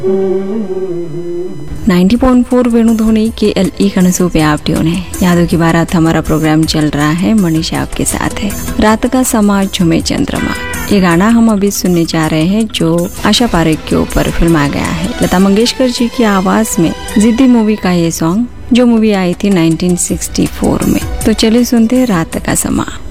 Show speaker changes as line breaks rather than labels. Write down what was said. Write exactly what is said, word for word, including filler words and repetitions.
Ninety point four वेणु ध्वनि के L E कनसू पे आप ट्यून है। यादों की बारात हमारा प्रोग्राम चल रहा है, मनीषा आपके साथ है। रात का समाज झुमे चंद्रमा, ये गाना हम अभी सुनने जा रहे हैं जो आशा पारेख के ऊपर फिल्माया गया है। लता मंगेशकर जी की आवाज में जिद्दी मूवी का ये सॉन्ग, जो मूवी आई थी नाइंटीन सिक्सटी फोर में। तो चलिए सुनते हैं रात का समा।